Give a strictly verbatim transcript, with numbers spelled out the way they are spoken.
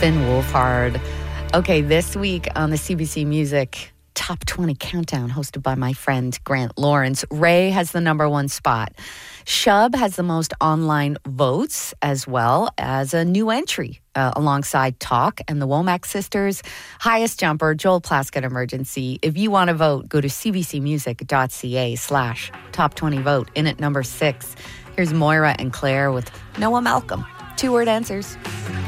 Finn Wolfhard. Okay, this week on the C B C Music Top twenty Countdown, hosted by my friend Grant Lawrence, Ray has the number one spot. Shub has the most online votes, as well as a new entry uh, alongside Talk and the Womack Sisters. Highest jumper, Joel Plaskett Emergency. If you want to vote, go to cbcmusic.ca slash top 20 vote. In at number six, here's Moira and Claire with Noah Malcolm. Two-word answers.